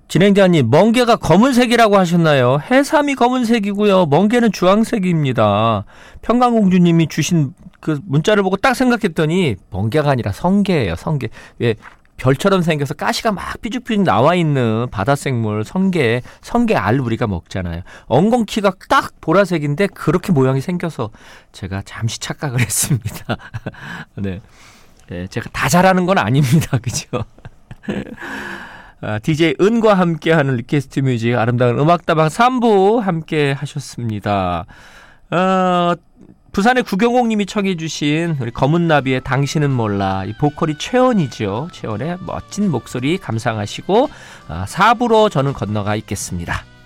진행자님, 멍게가 검은색이라고 하셨나요? 해삼이 검은색이고요. 멍게는 주황색입니다. 평강공주님이 주신 그 문자를 보고 딱 생각했더니 멍게가 아니라 성게예요. 성게. 왜 별처럼 생겨서 가시가 막 삐죽삐죽 나와 있는 바다생물 성게 알 우리가 먹잖아요. 엉겅퀴가 딱 보라색인데 그렇게 모양이 생겨서 제가 잠시 착각을 했습니다. 네. 네, 제가 다 잘하는 건 아닙니다. 그죠? DJ 은과 함께하는 리퀘스트 뮤직 아름다운 음악다방 3부 함께 하셨습니다. 부산의 구경옥님이 청해 주신 우리 검은나비의 당신은 몰라, 이 보컬이 최연이죠. 최연의 멋진 목소리 감상하시고 4부로 저는 건너가 있겠습니다.